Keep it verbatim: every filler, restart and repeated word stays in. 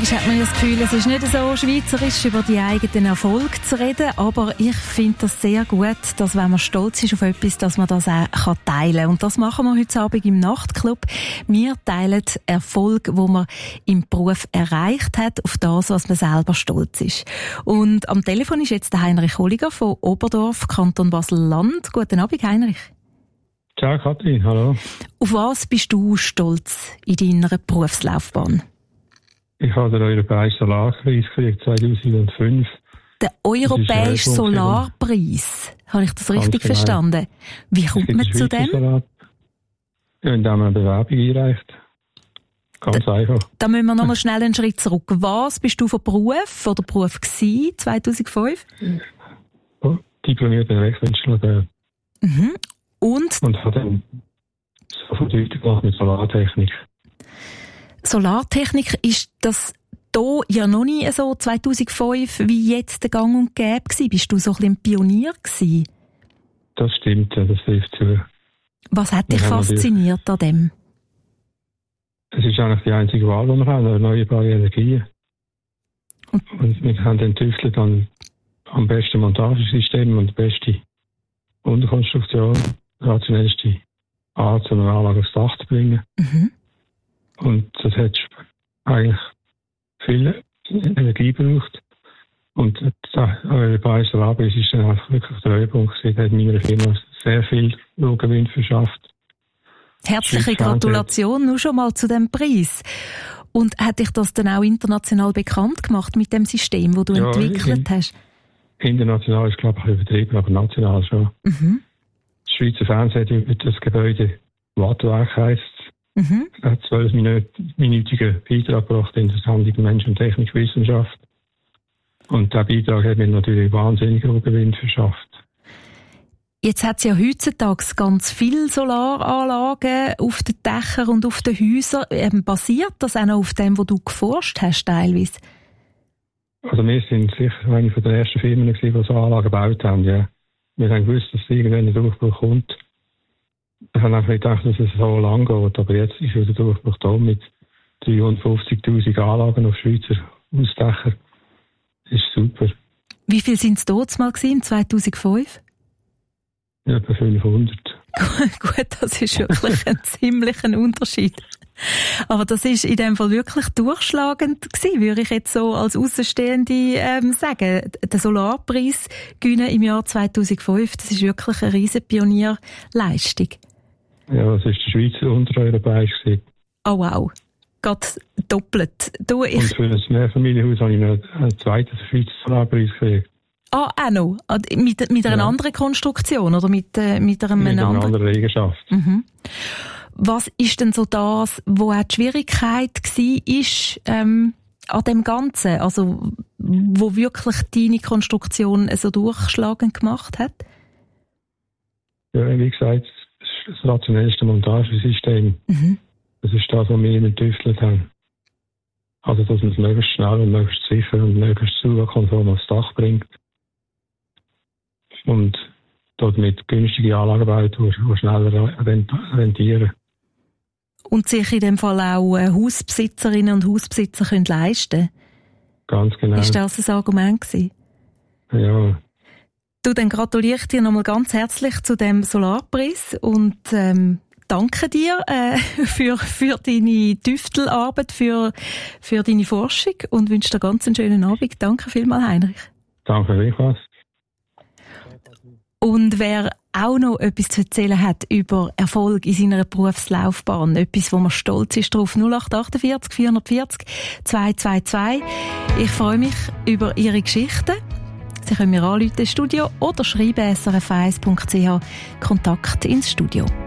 Manchmal hat man ja das Gefühl, es ist nicht so schweizerisch, über die eigenen Erfolge zu reden, aber ich finde das sehr gut, dass wenn man stolz ist auf etwas, dass man das auch teilen kann. Und das machen wir heute Abend im Nachtclub. Wir teilen Erfolg, wo man im Beruf erreicht hat, auf das, was man selber stolz ist. Und am Telefon ist jetzt der Heinrich Holliger von Oberdorf, Kanton Basel-Land. Guten Abend, Heinrich. Ciao, Kathrin, hallo. Auf was bist du stolz in deiner Berufslaufbahn? Ich habe den Europäischen Solarpreis gekriegt zweitausendfünf. Der Europäische Solarpreis? Habe ich das richtig genau. verstanden? Wie kommt man zu dem? Solar. Ja, indem man eine Bewerbung einreicht. Ganz da, einfach. Da müssen wir nochmal schnell einen Schritt zurück. Was bist du von Beruf oder Beruf gewesen, zweitausendfünf? Oh, diplomierter Elektroinstallateur. Mhm. Und? Und habe dann so viel gemacht mit Solartechnik. Solartechnik, ist das hier ja noch nie so zweitausendfünf wie jetzt der Gang und Gäbe gewesen? Bist du so ein bisschen ein Pionier gewesen? Das stimmt, das trifft zu. Was hat dich fasziniert an dem? Es ist eigentlich die einzige Wahl, die wir haben, erneuerbare Energien. Und, und wir haben dann tüftelt an am besten Montagesystem und die beste Unterkonstruktion, die rationellste Art, so eine Anlage aufs Dach zu bringen. Mhm. Und das hat eigentlich viel Energie gebraucht. Und der Europäische Solarpreis ist dann einfach wirklich der Höhepunkt gewesen. Der hat meiner Firma sehr viel Gewinn verschafft. Herzliche Gratulation nur schon mal zu dem Preis. Und hat dich das dann auch international bekannt gemacht mit dem System, das du ja, entwickelt in, hast? International ist, glaube ich, übertrieben, aber national schon. Mhm. Das Schweizer Fernsehen über das Gebäude Wattwerk heisst. Mhm. Er hat zwölfminütigen Beitrag gebracht in der Sendung Mensch und Technikwissenschaft. Und dieser Beitrag hat mir natürlich wahnsinnig hohen Gewinn verschafft. Jetzt hat es ja heutzutage ganz viele Solaranlagen auf den Dächern und auf den Häusern. Ähm, basiert das auch noch auf dem, was du geforscht hast, teilweise? Also wir sind sicher eine von den ersten Firmen, die so Anlagen gebaut haben. Ja. Wir haben gewusst, dass irgendwann ein Durchbruch kommt. Ich habe einfach nicht gedacht, dass es so lang geht, aber jetzt ist der Durchbruch da mit dreihundertfünfzigtausend Anlagen auf Schweizer Hausdächern. Das ist super. Wie viel sind es dort mal gewesen, zweitausendfünf? Ja, etwa fünfhundert. Gut, das ist wirklich ein ziemlicher Unterschied. Aber das ist in dem Fall wirklich durchschlagend gewesen, würde ich jetzt so als Außenstehende ähm, sagen. Der Solarpreis gewinnen im Jahr zweitausendfünf, das ist wirklich eine riesen Pionierleistung. Ja, das ist der Schweizer Untereuropäisch gewesen. Oh wow, gerade doppelt. Du, ich... Und für ein Mehrfamilienhaus habe ich noch einen zweiten Schweizer Solarpreis gekriegt. Ah, auch noch? Mit, mit einer ja. anderen Konstruktion oder mit, äh, mit einem mit einer anderen... anderen Eigenschaft. Mhm. Was ist denn so das, wo auch die Schwierigkeit war ähm, an dem Ganzen? Also, wo wirklich deine Konstruktion so durchschlagend gemacht hat? Ja, wie gesagt, das ist das rationellste Montagesystem. Mhm. Das ist das, was wir immer getüftelt haben. Also, dass man es möglichst schnell und möglichst sicher und möglichst zugangskonform aufs Dach bringt. Und dort mit günstigen Anlagen baut, die schneller rentieren. Und sich in dem Fall auch Hausbesitzerinnen und Hausbesitzer können leisten. Ganz genau. Ist das ein Argument gewesen? Ja. Du, dann gratuliere ich dir nochmal ganz herzlich zu dem Solarpreis und ähm, danke dir äh, für, für deine Tüftelarbeit, für, für deine Forschung und wünsche dir ganz einen schönen Abend. Danke vielmals, Heinrich. Danke vielmals. Und wer auch noch etwas zu erzählen hat über Erfolg in seiner Berufslaufbahn, etwas, wo man stolz ist drauf, null acht acht vier vier vier null zwei zwei zwei. Ich freue mich über Ihre Geschichten. Sie können mir anrufen ins Studio oder schreiben s r f eins punkt c h Kontakt ins Studio.